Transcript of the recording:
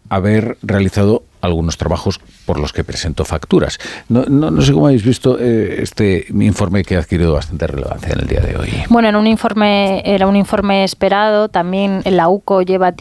haber realizado algunos trabajos por los que presentó facturas. No sé cómo habéis visto este informe que ha adquirido bastante relevancia en el día de hoy. Bueno, era un informe esperado. También la UCO lleva